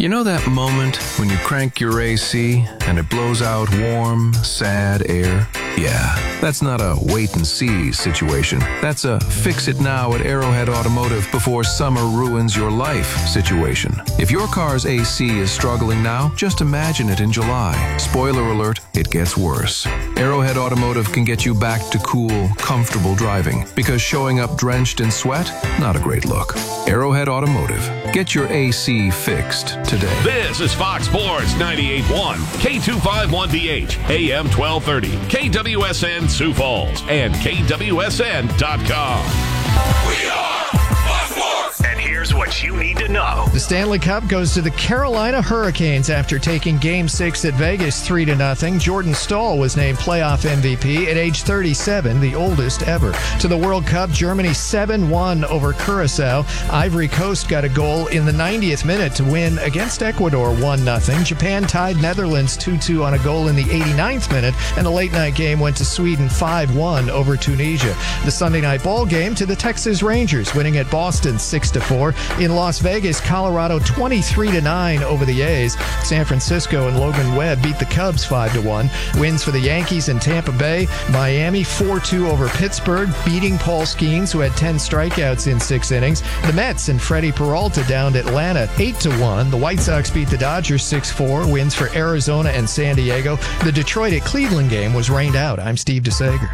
You know that moment when you crank your AC and it blows out warm, sad air? Yeah, that's not a wait-and-see situation. That's a fix-it-now at Arrowhead Automotive before summer ruins your life situation. If your car's AC is struggling now, just imagine it in July. Spoiler alert, it gets worse. Arrowhead Automotive can get you back to cool, comfortable driving because showing up drenched in sweat, not a great look. Arrowhead Automotive. Get your AC fixed today. This is Fox Sports 98.1, K251BH, AM 1230, KWSN Sioux Falls, and KWSN.com. We are Fox Sports! And here's what you need to know. The Stanley Cup goes to the Carolina Hurricanes after taking Game 6 at Vegas 3-0. Jordan Staal was named playoff MVP at age 37, the oldest ever. To the World Cup, Germany 7-1 over Curaçao. Ivory Coast got a goal in the 90th minute to win against Ecuador 1-0. Japan tied Netherlands 2-2 on a goal in the 89th minute, and the late-night game went to Sweden 5-1 over Tunisia. The Sunday night ball game to the Texas Rangers, winning at Boston 6-4. In Las Vegas, Colorado 23-9 over the A's. San Francisco and Logan Webb beat the Cubs 5-1. Wins for the Yankees in Tampa Bay. Miami 4-2 over Pittsburgh, beating Paul Skeens, who had 10 strikeouts in 6 innings. The Mets and Freddie Peralta downed Atlanta 8-1. The White Sox beat the Dodgers 6-4. Wins for Arizona and San Diego. The Detroit at Cleveland game was rained out. I'm Steve DeSager.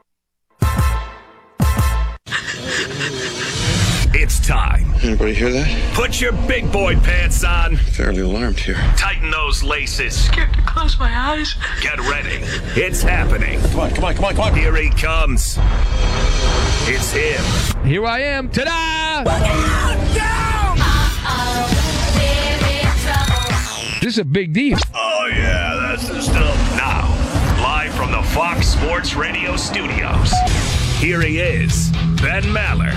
It's time. Anybody hear that? Put your big boy pants on. Fairly alarmed here. Tighten those laces. Scared to close my eyes. Get ready. It's happening. Come on. Here he comes. It's him. Here I am. Ta-da! This is a big deal. Oh, yeah, that's the stuff. Now, live from the Fox Sports Radio studios, here he is, Ben Maller.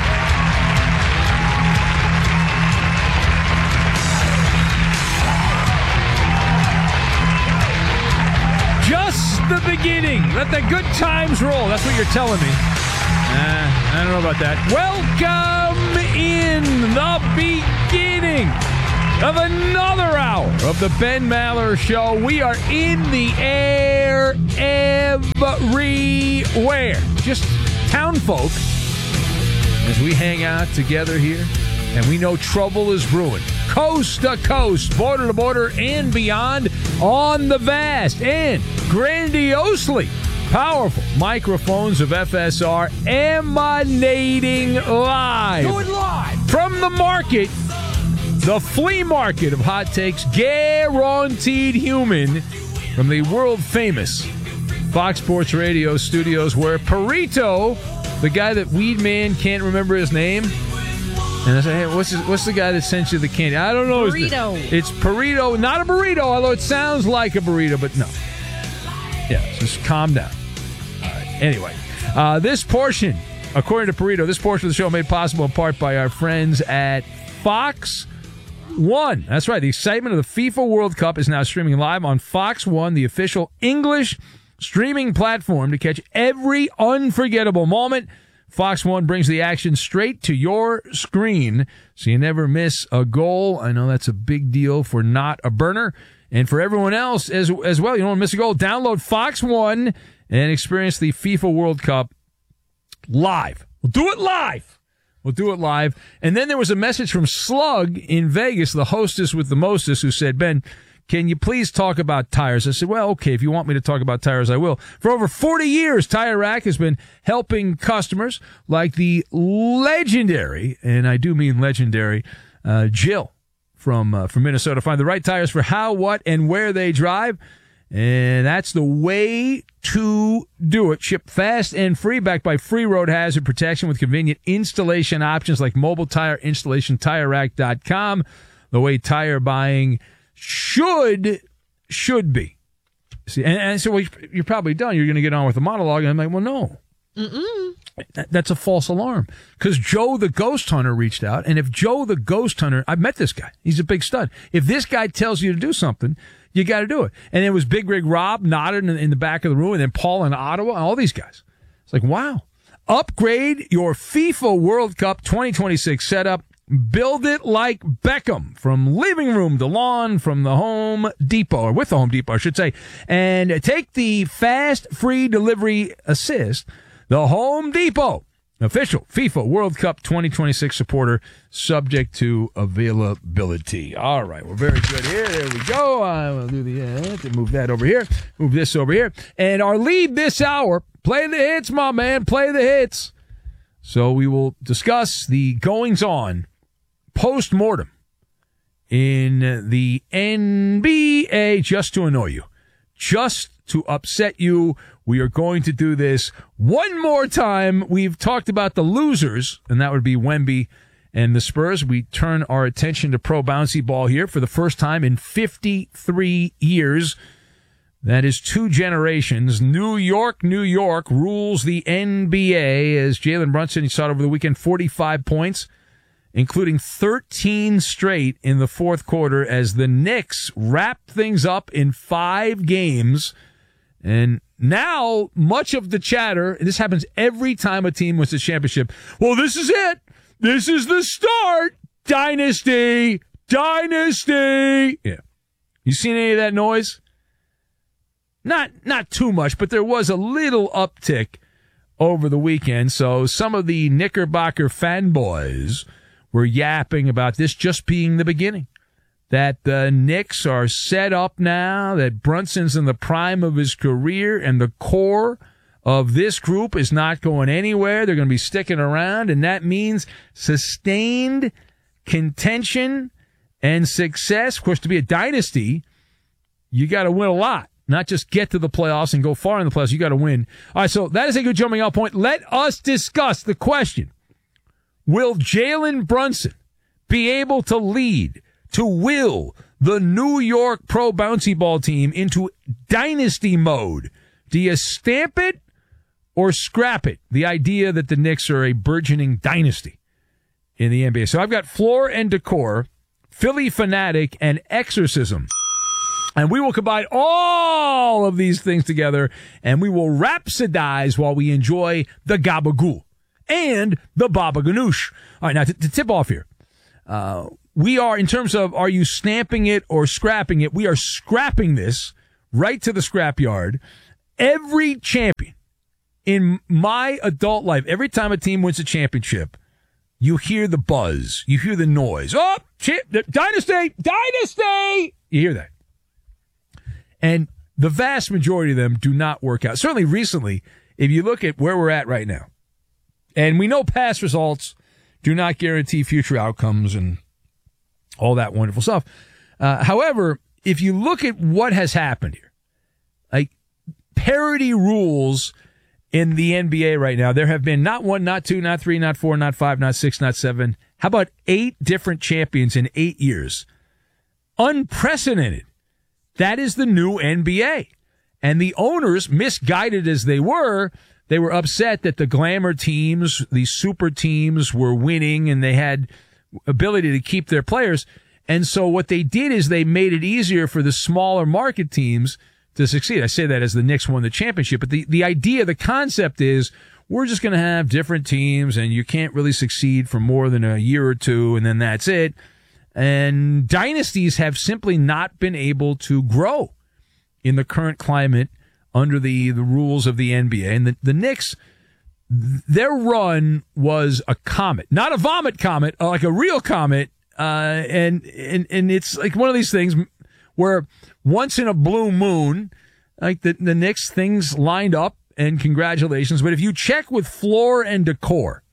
Just the beginning. Let the good times roll. That's what you're telling me. I don't know about that. Welcome in the beginning of another hour of the Ben Maller Show. We are in the air everywhere. Just town folk as we hang out together here. And we know trouble is brewing. Coast to coast, border to border, and beyond on the vast and grandiosely powerful microphones of FSR emanating live. Do it live. From the market, the flea market of hot takes, guaranteed human, from the world-famous Fox Sports Radio studios where Perito, the guy that Weed Man can't remember his name, and I said, hey, what's the guy that sent you the candy? I don't know. Burrito. It's Perito, not a burrito, although it sounds like a burrito, but no. Yeah, just calm down. All right. Anyway, this portion, according to Perito, this portion of the show made possible in part by our friends at Fox One. That's right. The excitement of the FIFA World Cup is now streaming live on Fox One, the official English streaming platform to catch every unforgettable moment. Fox One brings the action straight to your screen, so you never miss a goal. I know that's a big deal for Not a Burner. And for everyone else as well, you don't want to miss a goal. Download Fox One and experience the FIFA World Cup live. We'll do it live. And then there was a message from Slug in Vegas, the hostess with the mostest, who said, Ben, can you please talk about tires? I said, well, okay, if you want me to talk about tires, I will. For over 40 years, Tire Rack has been helping customers like the legendary, and I do mean legendary, Jill from Minnesota find the right tires for how, what, and where they drive. And that's the way to do it. Ship fast and free, backed by free road hazard protection with convenient installation options like mobile tire installation, TireRack.com. The way tire buying should be. See, and so well, you're probably done. You're going to get on with the monologue. And I'm like, well, no. That's a false alarm. Because Joe the Ghost Hunter reached out. And if Joe the Ghost Hunter, I've met this guy. He's a big stud. If this guy tells you to do something, you got to do it. And it was Big Rig Rob nodded in the back of the room. And then Paul in Ottawa. And all these guys. It's like, wow. Upgrade your FIFA World Cup 2026 setup Build it like Beckham, from living room to lawn, from the Home Depot, or with the Home Depot, I should say. And take the fast, free delivery assist. The Home Depot, official FIFA World Cup 2026 supporter, subject to availability. All right, we're very good here. There we go. I will do move that over here. Move this over here. And our lead this hour, play the hits, my man, play the hits. So we will discuss the goings-on post-mortem in the NBA, just to annoy you, just to upset you. We are going to do this one more time. We've talked about the losers, and that would be Wemby and the Spurs. We turn our attention to pro bouncy ball here for the first time in 53 years. That is 2 generations. New York rules the NBA as Jalen Brunson, you saw it over the weekend, 45 points, including 13 straight in the fourth quarter as the Knicks wrapped things up in 5 games. And now much of the chatter, and this happens every time a team wins a championship, well, this is it. This is the start. Dynasty. Yeah. You seen any of that noise? Not too much, but there was a little uptick over the weekend. So some of the Knickerbocker fanboys were yapping about this just being the beginning. That the Knicks are set up now, that Brunson's in the prime of his career, and the core of this group is not going anywhere. They're going to be sticking around, and that means sustained contention and success. Of course, to be a dynasty, you got to win a lot. Not just get to the playoffs and go far in the playoffs. You got to win. All right, so that is a good jumping off point. Let us discuss the question. Will Jalen Brunson be able to lead, to will the New York Pro Bouncy Ball team into dynasty mode? Do you stamp it or scrap it? The idea that the Knicks are a burgeoning dynasty in the NBA. So I've got Floor and Decor, Philly Fanatic, and Exorcism. And we will combine all of these things together, and we will rhapsodize while we enjoy the gabagool and the baba ganoush. All right, now to tip off here, we are, in terms of are you stamping it or scrapping it, we are scrapping this right to the scrapyard. Every champion in my adult life, every time a team wins a championship, you hear the buzz, you hear the noise. Oh, dynasty! You hear that. And the vast majority of them do not work out. Certainly recently, if you look at where we're at right now, and we know past results do not guarantee future outcomes and all that wonderful stuff. However, if you look at what has happened here, like parity rules in the NBA right now, there have been not 1, not 2, not 3, not 4, not 5, not 6, not 7. How about 8 different champions in 8 years? Unprecedented. That is the new NBA. And the owners, misguided as they were upset that the glamour teams, the super teams, were winning and they had ability to keep their players. And so what they did is they made it easier for the smaller market teams to succeed. I say that as the Knicks won the championship. But the idea, the concept is we're just going to have different teams and you can't really succeed for more than a year or two and then that's it. And dynasties have simply not been able to grow in the current climate under the rules of the NBA. And the Knicks, their run was a comet, not a vomit comet, like a real comet. And it's like one of these things where once in a blue moon, like the Knicks, things lined up, and congratulations. But if you check with Floor and Decor,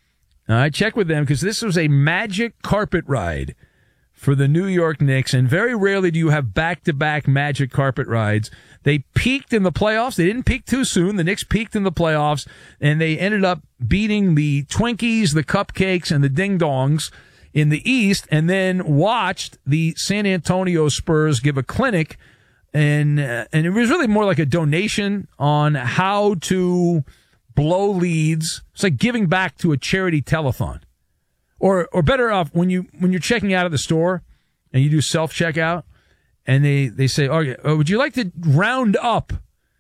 I check with them because this was a magic carpet ride for the New York Knicks, and very rarely do you have back-to-back magic carpet rides. They peaked in the playoffs. They didn't peak too soon. The Knicks peaked in the playoffs, and they ended up beating the Twinkies, the Cupcakes, and the Ding Dongs in the East, and then watched the San Antonio Spurs give a clinic, and it was really more like a donation on how to blow leads. It's like giving back to a charity telethon. Or better off, when you're checking out of the store and you do self-checkout and they say, okay, would you like to round up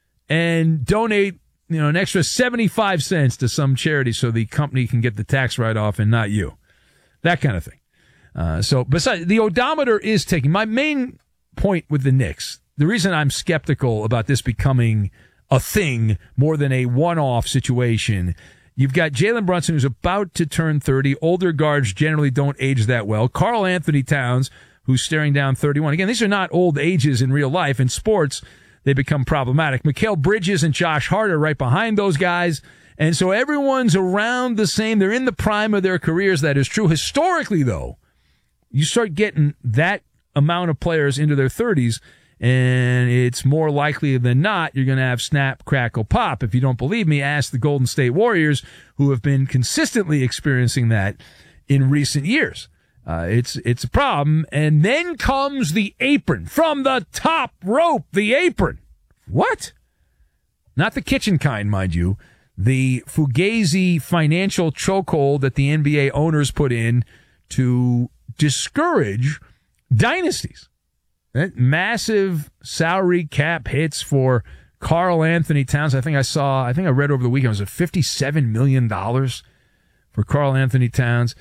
and donate, an extra 75 cents to some charity so the company can get the tax write-off and not you? that kind of thing. So besides, the odometer is ticking. My main point with the Knicks, the reason I'm skeptical about this becoming a thing more than a one-off situation, you've got Jalen Brunson, who's about to turn 30. Older guards generally don't age that well. Karl Anthony Towns, who's staring down 31. Again, these are not old ages in real life. In sports, they become problematic. Mikal Bridges and Josh Hart are right behind those guys. And so everyone's around the same. They're in the prime of their careers. That is true. Historically, though, you start getting that amount of players into their 30s, and it's more likely than not you're going to have snap, crackle, pop. If you don't believe me, ask the Golden State Warriors, who have been consistently experiencing that in recent years. It's a problem. And then comes the apron. From the top rope, the apron. What? Not the kitchen kind, mind you. The Fugazi financial chokehold that the NBA owners put in to discourage dynasties. Massive salary cap hits for Karl Anthony Towns. I think I read over the weekend, it was $57 million for Karl Anthony Towns.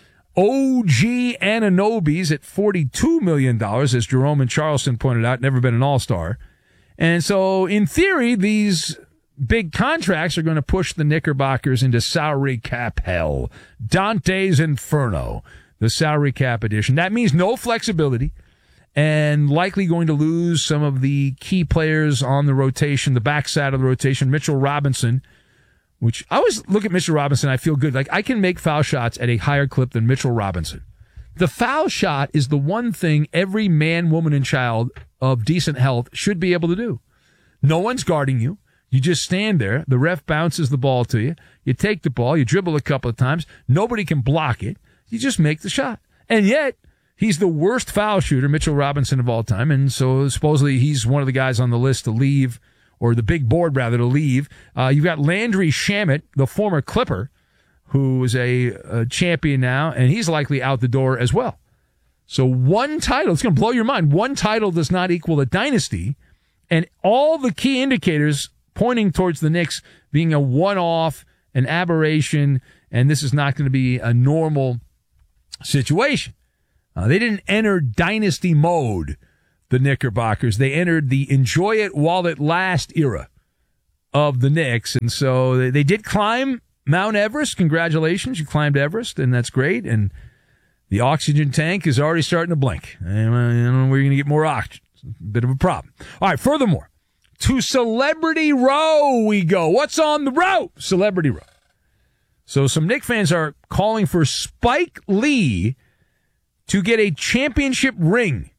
OG Anunoby's at $42 million, as Jerome and Charleston pointed out, never been an all-star. And so, in theory, these big contracts are going to push the Knickerbockers into salary cap hell. Dante's Inferno, the salary cap edition. That means no flexibility and likely going to lose some of the key players on the rotation, the backside of the rotation. Mitchell Robinson, which I always look at Mitchell Robinson, I feel good. Like, I can make foul shots at a higher clip than Mitchell Robinson. The foul shot is the one thing every man, woman, and child of decent health should be able to do. No one's guarding you. You just stand there. The ref bounces the ball to you. You take the ball. You dribble a couple of times. Nobody can block it. You just make the shot. And yet, he's the worst foul shooter, Mitchell Robinson, of all time. And so supposedly he's one of the guys on the list to leave, or the big board, rather, to leave. You've got Landry Shamet, the former Clipper, who is a champion now, and he's likely out the door as well. So one title, it's going to blow your mind. One title does not equal a dynasty. And all the key indicators pointing towards the Knicks being a one-off, an aberration, and this is not going to be a normal situation. They didn't enter dynasty mode, the Knickerbockers. They entered the enjoy it while it lasts era of the Knicks. And so they did climb Mount Everest. Congratulations. You climbed Everest, and that's great. And the oxygen tank is already starting to blink. I don't know where you're going to get more oxygen. It's a bit of a problem. All right, furthermore, to Celebrity Row we go. What's on the row? Celebrity Row. So some Knicks fans are calling for Spike Lee to get a championship ring.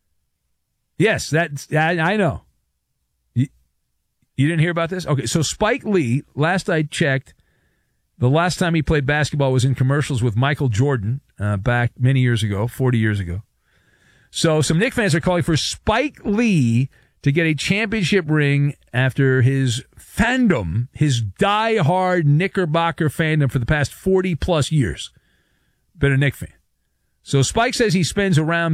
Yes, I know. You didn't hear about this? Okay, so Spike Lee, last I checked, the last time he played basketball was in commercials with Michael Jordan back many years ago, 40 years ago. So some Knicks fans are calling for Spike Lee to get a championship ring after his fandom, his die-hard Knickerbocker fandom for the past 40-plus years. Been a Knicks fan. So Spike says he spends around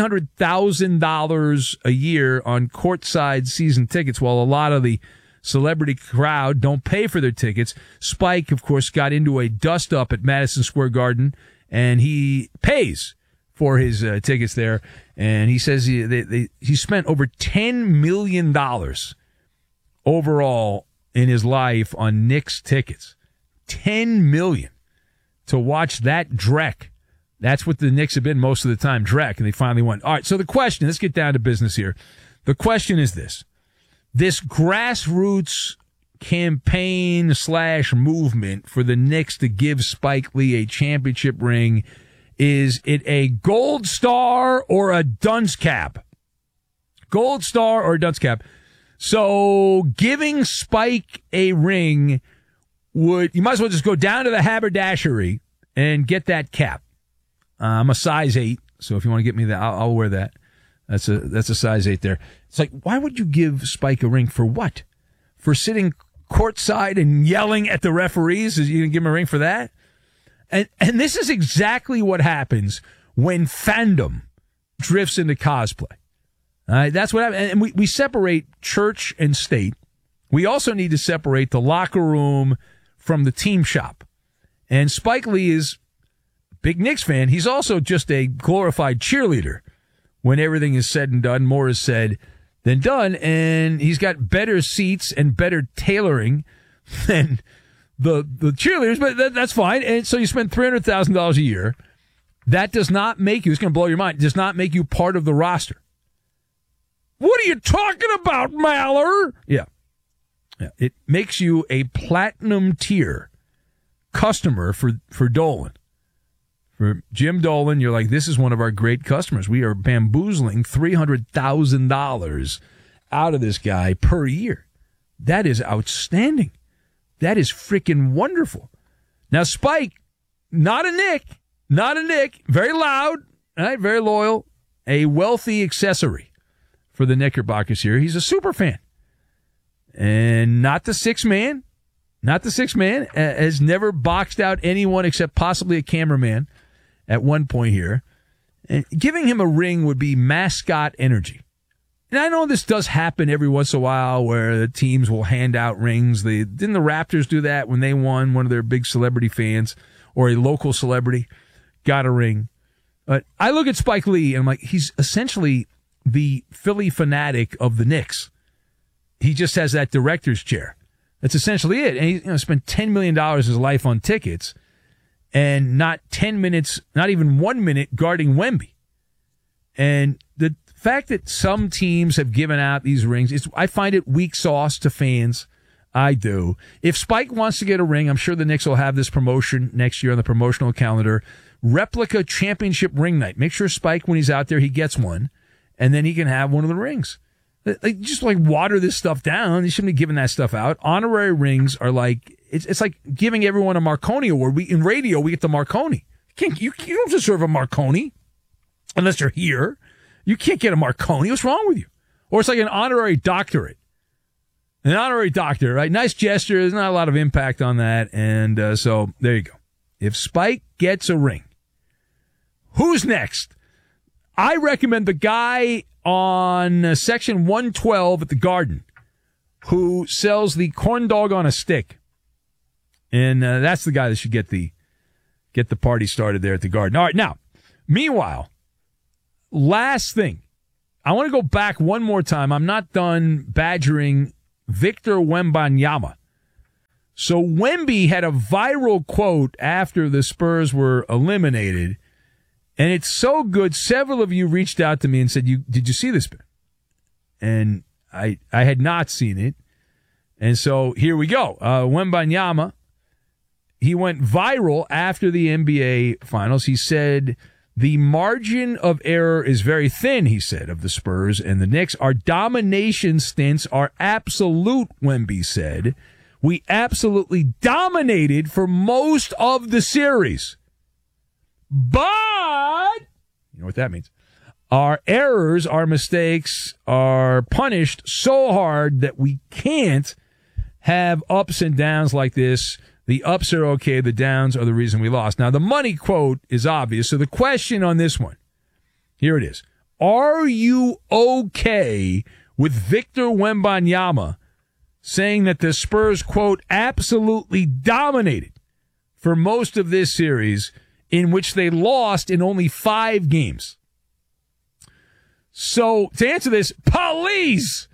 $300,000 a year on courtside season tickets, while a lot of the celebrity crowd don't pay for their tickets. Spike, of course, got into a dust-up at Madison Square Garden, and he pays for his tickets there. And he says he spent over $10 million overall in his life on Knicks tickets. $10 million to watch that Drek. That's what the Knicks have been most of the time, Drek, and they finally won. All right, so the question, let's get down to business here. The question is this. This grassroots campaign / movement for the Knicks to give Spike Lee a championship ring, is it a gold star or a dunce cap? Gold star or a dunce cap? So giving Spike a ring you might as well just go down to the haberdashery and get that cap. I'm a size 8, so if you want to get me that, I'll wear that. That's a size 8 there. It's like, why would you give Spike a ring for what? For sitting courtside and yelling at the referees? Is you gonna give him a ring for that? And this is exactly what happens when fandom drifts into cosplay. That's what happens. And we separate church and state. We also need to separate the locker room from the team shop. And Spike Lee is big Knicks fan, he's also just a glorified cheerleader. When everything is said and done, more is said than done, and he's got better seats and better tailoring than the cheerleaders, but that's fine. And so you spend $300,000 a year. That does not make you, it's going to blow your mind, does not make you part of the roster. What are you talking about, Maller? Yeah. It makes you a platinum tier customer for Dolan. For Jim Dolan, you're like, this is one of our great customers. We are bamboozling $300,000 out of this guy per year. That is outstanding. That is freaking wonderful. Now, Spike, not a Nick, very loud, right? Very loyal, a wealthy accessory for the Knickerbockers here. He's a super fan. And not the sixth man, has never boxed out anyone except possibly a cameraman at one point here. And giving him a ring would be mascot energy. And I know this does happen every once in a while where the teams will hand out rings. Didn't the Raptors do that when they won? One of their big celebrity fans or a local celebrity got a ring. But I look at Spike Lee and I'm like, he's essentially the Philly fanatic of the Knicks. He just has that director's chair. That's essentially it. And he spent $10 million of his life on tickets and not 10 minutes, not even 1 minute guarding Wemby. And the fact that some teams have given out these rings, I find it weak sauce to fans. I do. If Spike wants to get a ring, I'm sure the Knicks will have this promotion next year on the promotional calendar. Replica championship ring night. Make sure Spike, when he's out there, he gets one, and then he can have one of the rings. Just water this stuff down. You shouldn't be giving that stuff out. Honorary rings are like, it's like giving everyone a Marconi award. In radio, we get the Marconi. You don't deserve a Marconi unless you're here. You can't get a Marconi. What's wrong with you? Or it's like an honorary doctorate. An honorary doctor, right? Nice gesture. There's not a lot of impact on that. And so there you go. If Spike gets a ring, who's next? I recommend the guy on section 112 at the Garden who sells the corn dog on a stick. And that's the guy that should get the party started there at the Garden. All right, now, meanwhile, last thing. I want to go back one more time. I'm not done badgering Victor Wembanyama. So Wemby had a viral quote after the Spurs were eliminated, and it's so good. Several of you reached out to me and said, did you see this? And I had not seen it. And so here we go. Wembanyama, he went viral after the NBA Finals. He said, the margin of error is very thin, he said, of the Spurs and the Knicks. Our domination stints are absolute, Wemby said. We absolutely dominated for most of the series. But, you know what that means? Our errors, our mistakes are punished so hard that we can't have ups and downs like this. The ups are okay. The downs are the reason we lost. Now, the money quote is obvious. So the question on this one, here it is. Are you okay with Victor Wembanyama saying that the Spurs, quote, absolutely dominated for most of this series in which they lost in only 5 games? So to answer this, please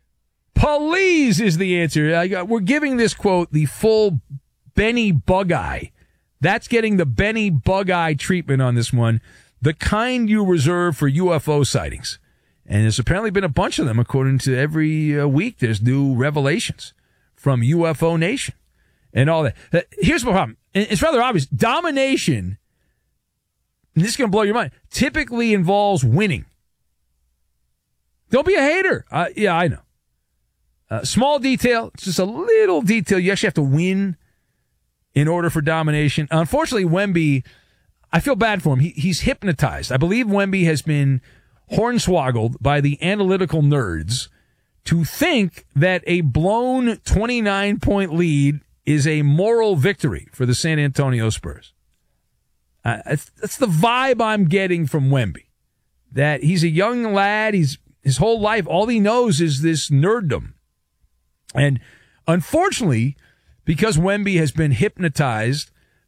is the answer. We're giving this quote the full Benny Bug-Eye. That's getting the Benny Bug-Eye treatment on this one, the kind you reserve for UFO sightings. And there's apparently been a bunch of them, according to every week. There's new revelations from UFO Nation and all that. Here's the problem. It's rather obvious. Domination, and this is going to blow your mind, typically involves winning. Don't be a hater. Yeah, I know. Small detail. It's just a little detail. You actually have to win in order for domination. Unfortunately, Wemby, I feel bad for him. He's hypnotized. I believe Wemby has been hornswoggled by the analytical nerds to think that a blown 29-point lead is a moral victory for the San Antonio Spurs. That's the vibe I'm getting from Wemby. That he's a young lad. His whole life, all he knows is this nerddom. And unfortunately, because Wemby has been hypnotized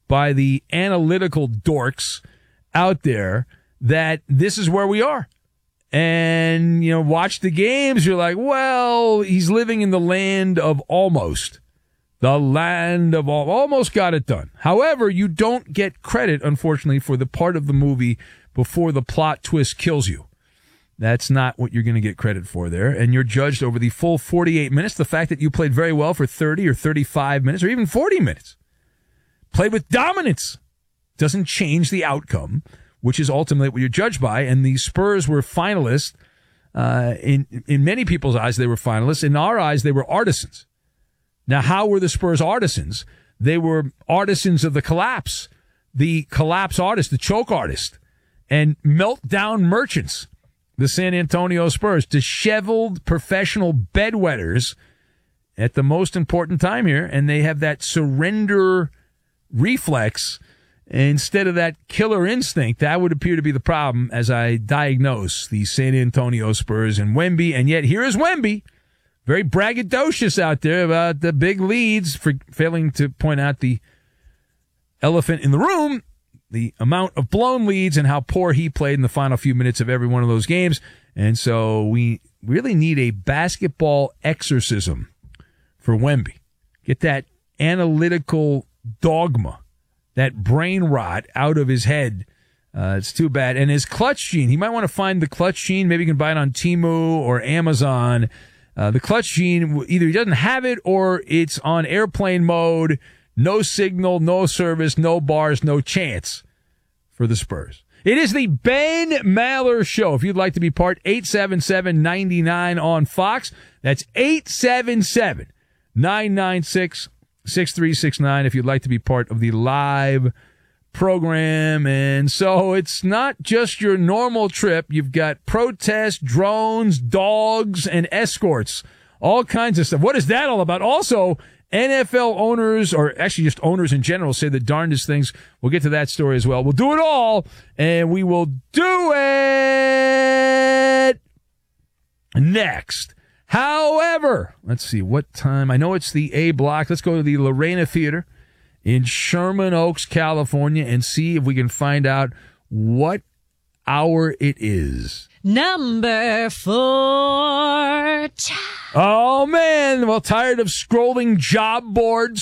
by the analytical dorks out there that this is where we are. And, watch the games. You're like, well, he's living in the land of almost. The land of almost got it done. However, you don't get credit, unfortunately, for the part of the movie before the plot twist kills you. That's not what you're going to get credit for there. And you're judged over the full 48 minutes. The fact that you played very well for 30 or 35 minutes or even 40 minutes. Played with dominance. Doesn't change the outcome, which is ultimately what you're judged by. And the Spurs were finalists. In many people's eyes, they were finalists. In our eyes, they were artisans. Now, how were the Spurs artisans? They were artisans of the collapse artist, the choke artist, and meltdown merchants. The San Antonio Spurs, disheveled professional bedwetters at the most important time here, and they have that surrender reflex instead of that killer instinct. That would appear to be the problem as I diagnose the San Antonio Spurs and Wemby. And yet here is Wemby, very braggadocious out there about the big leads, for failing to point out the elephant in the room, the amount of blown leads and how poor he played in the final few minutes of every one of those games. And so we really need a basketball exorcism for Wemby. Get that analytical dogma, that brain rot out of his head. It's too bad. And his clutch gene, he might want to find the clutch gene. Maybe you can buy it on Temu or Amazon. The clutch gene, either he doesn't have it or it's on airplane mode. No signal, no service, no bars, no chance for the Spurs. It is the Ben Maller Show. If you'd like to be part, 877-99 on Fox. That's 877-996-6369 if you'd like to be part of the live program. And so it's not just your normal trip. You've got protests, drones, dogs, and escorts. All kinds of stuff. What is that all about? Also, NFL owners, or actually just owners in general, say the darndest things. We'll get to that story as well. We'll do it all, and we will do it next. However, let's see what time. I know it's the A block. Let's go to the Lorena Theater in Sherman Oaks, California, and see if we can find out what hour it is. Number 4. Oh, man. Well, tired of scrolling job boards?